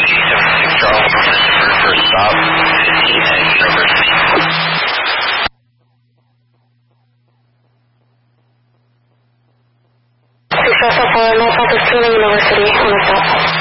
G76 Charles, first stop, 15 at University. Successful for North South University on the stop.